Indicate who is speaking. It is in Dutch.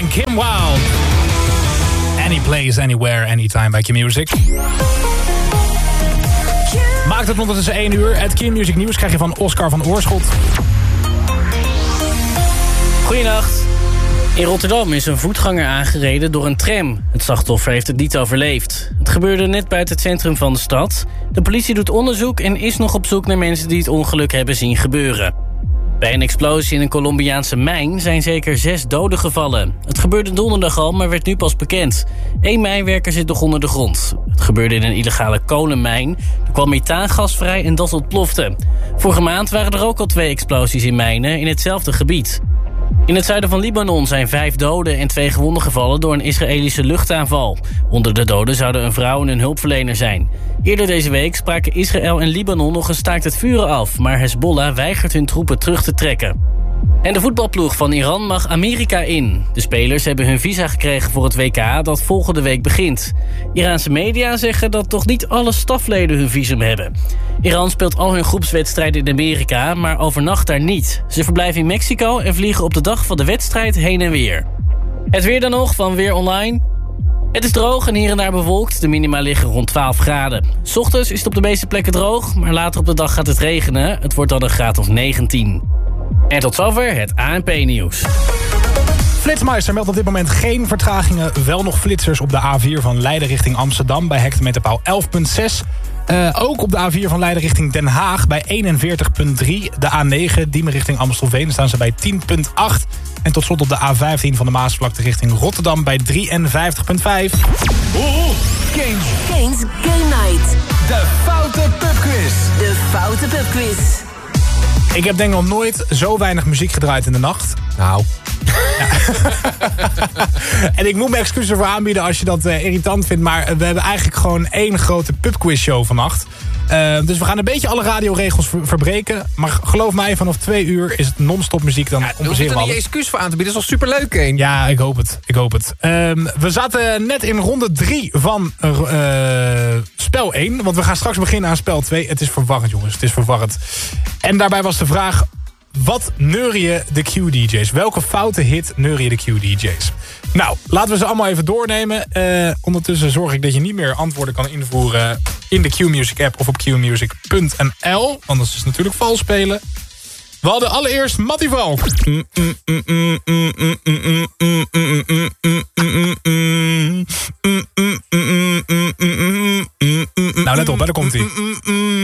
Speaker 1: Kim Wilde. Any place, anywhere, anytime bij Q-Music. Maakt het ondertussen 1 uur. Het Q-Music nieuws krijg je van Oscar van Oorschot.
Speaker 2: Goedenacht. In Rotterdam is een voetganger aangereden door een tram. Het slachtoffer heeft het niet overleefd. Het gebeurde net buiten het centrum van de stad. De politie doet onderzoek en is nog op zoek naar mensen die het ongeluk hebben zien gebeuren. Bij een explosie in een Colombiaanse mijn zijn zeker 6 doden gevallen. Het gebeurde donderdag al, maar werd nu pas bekend. 1 mijnwerker zit nog onder de grond. Het gebeurde in een illegale kolenmijn. Er kwam methaangas vrij en dat ontplofte. Vorige maand waren er ook al 2 explosies in mijnen in hetzelfde gebied. In het zuiden van Libanon zijn 5 doden en 2 gewonden gevallen door een Israëlische luchtaanval. Onder de doden zouden een vrouw en een hulpverlener zijn. Eerder deze week spraken Israël en Libanon nog een staakt het vuren af, maar Hezbollah weigert hun troepen terug te trekken. En de voetbalploeg van Iran mag Amerika in. De spelers hebben hun visa gekregen voor het WK dat volgende week begint. Iraanse media zeggen dat toch niet alle stafleden hun visum hebben. Iran speelt al hun groepswedstrijden in Amerika, maar overnacht daar niet. Ze verblijven in Mexico en vliegen op de dag van de wedstrijd heen en weer. Het weer dan nog van Weer Online. Het is droog en hier en daar bewolkt. De minima liggen rond 12 graden. 's Ochtends is het op de meeste plekken droog, maar later op de dag gaat het regenen. Het wordt dan een graad of 19. En tot zover het ANP-nieuws.
Speaker 1: Flitsmeister meldt op dit moment geen vertragingen. Wel nog flitsers op de A4 van Leiden richting Amsterdam bij hectometerpaal 11.6. Ook op de A4 van Leiden richting Den Haag bij 41.3. De A9 Diemen richting Amstelveen staan ze bij 10.8. En tot slot op de A15 van de Maasvlakte richting Rotterdam bij 53.5.
Speaker 3: Kane's Game Night.
Speaker 4: De Foute Pubquiz.
Speaker 3: De Foute Pubquiz.
Speaker 1: Ik heb denk ik nog nooit zo weinig muziek gedraaid in de nacht. Nou. Ja. En ik moet me excuses voor aanbieden als je dat irritant vindt. Maar we hebben eigenlijk gewoon 1 grote pubquiz show vannacht. Dus we gaan een beetje alle radioregels verbreken. Maar geloof mij, vanaf 2 uur is het non-stop muziek. Dan
Speaker 4: Er zit er niet excuus voor aan te bieden. Dat is al superleuk, Kane.
Speaker 1: Ja, ik hoop het. We zaten net in ronde 3 van spel 1. Want we gaan straks beginnen aan spel 2. Het is verwarrend, jongens. Het is verwarrend. En daarbij was de vraag: wat neurieën de Q-DJ's? Welke foute hit neurieën de Q-DJ's? Nou, laten we ze allemaal even doornemen. Ondertussen zorg ik dat je niet meer antwoorden kan invoeren in de Q-Music app of op qmusic.nl. Anders is het natuurlijk vals spelen. We hadden allereerst Mattie Valk. Nou, let op, daar komt hij.